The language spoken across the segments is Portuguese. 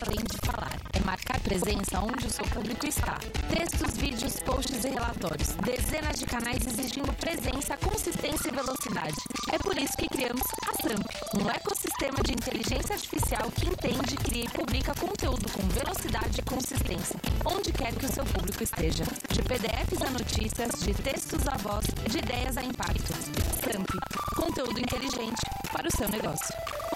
além de falar. É marcar presença onde o seu público está. Textos, vídeos, posts e relatórios. Dezenas de canais exigindo presença, consistência e velocidade. É por isso que criamos a Samp, um ecossistema de inteligência artificial que entende, cria e publica conteúdo com velocidade e consistência, onde quer que o seu público esteja. De PDFs a notícias, de textos a voz, de ideias a impacto. Samp, conteúdo inteligente para o seu negócio.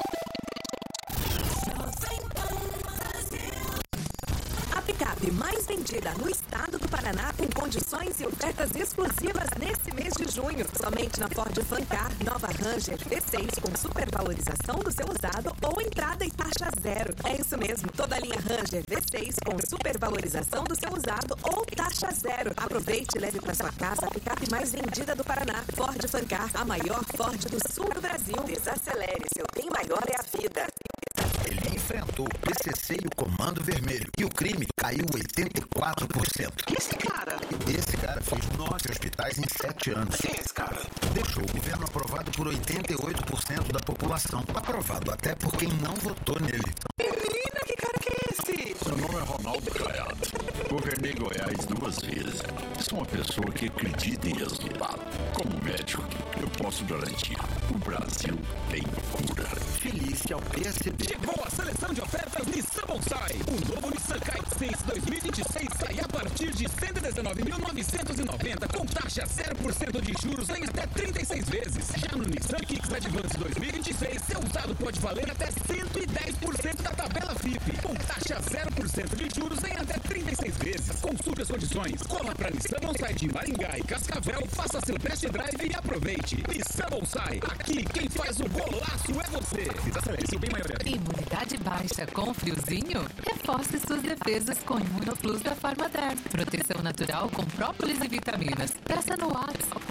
A picape mais vendida no estado do Paraná, com condições e ofertas exclusivas nesse mês de junho. Somente na Ford Fancar, nova Ranger V6 com supervalorização do seu usado ou entrada e taxa zero. É isso mesmo, toda a linha Ranger V6 com supervalorização do seu usado ou taxa zero. Aproveite e leve para sua casa a picape mais vendida do Paraná. Ford Fancar, a maior Ford do sul do Brasil. Desacelere, seu bem maior é a vida. Ele enfrentou o PCC e o Comando Vermelho. E o crime caiu 84%. Esse cara fez 9 hospitais em 7 anos. Quem é esse cara? Deixou o governo aprovado por 88% da população. Aprovado até por quem não votou nele. Menina, que cara que é esse? Meu nome é Ronaldo Caiado. Governei Goiás 2 vezes. Sou uma pessoa que acredita em resultado. Como médico, eu posso garantir: o Brasil tem cura. Feliz ao PSB. Chegou a seleção de ofertas Nissan Bonsai. O novo Nissan Kite 2026 sai a partir de R$ 119.990 com taxa 0% de juros em até 36 vezes. Já no Nissan Kicks Advance 2026, seu usado pode valer até 110% da tabela FIP, com taxa 0% de juros em até 36 vezes. Consulte as condições. Corra para Nissan Bonsai de Maringá e Cascavel, faça seu test drive e aproveite. Nissan Bonsai, aqui quem faz o golaço é você. Desacelere, seu bem maior. Imunidade baixa com friozinho? Reforce suas defesas com Imunoplus da Farmaderm. Proteção natural com própolis e vitaminas. Peça no WhatsApp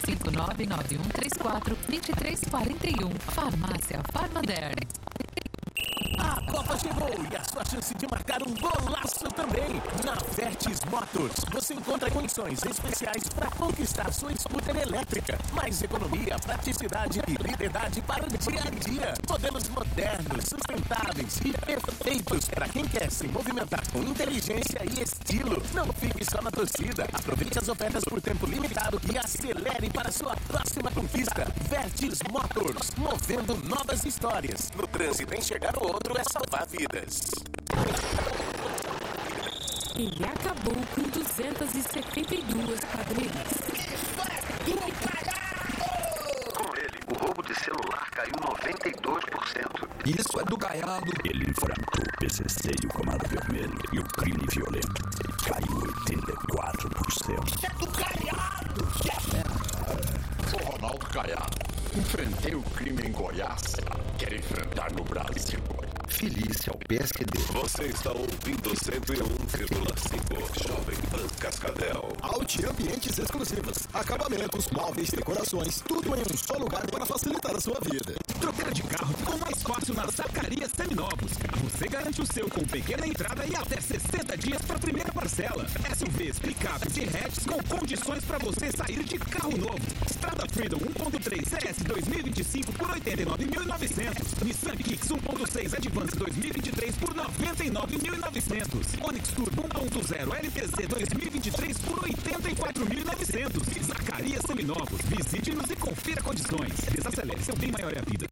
45991342341. Farmácia Farmaderm. A Copa chegou e a sua chance de marcar um golaço também. Na Vertes Motors, você encontra condições especiais para conquistar sua scooter elétrica. Mais economia, praticidade e liberdade para o dia a dia. Modelos modernos, sustentáveis e perfeitos para quem quer se movimentar com inteligência e estilo. Não fique só na torcida. Aproveite as ofertas por tempo limitado e acelere para sua próxima conquista. Vertes Motors, movendo novas histórias. No trânsito, enxergar o outro é salvar vidas. Ele acabou com 272 quadrilhas. Com ele, o roubo de celular caiu 92%. Isso é do Caiado. Ele enfrentou o PCC e o Comando Vermelho. E o crime violento caiu 84%. É do Caiado! Sou Ronaldo Caiado. Enfrentei o crime em Goiás. Quero enfrentar no Brasil. Feliz ao PSD. Você está ouvindo 101,5 Jovem Pan Cascavel. Alt ambientes exclusivos, acabamentos, móveis, decorações, tudo em um só lugar para facilitar a sua vida. Trocar de carro ficou mais fácil na Zacarias Seminovos. Você garante o seu com pequena entrada e até 60 dias para a primeira parcela. SUVs, picapes e hatches com condições para você sair de carro novo. Strada Freedom 1.3 CS 2025 por 89.900. Nissan Kicks 1.6 Advance 2023 por 99.900. Onix Turbo 1.0 LTZ 2023 por 84.900. Zacarias Seminovos. Visite-nos e confira condições. Desacelere, seu bem maior é a vida.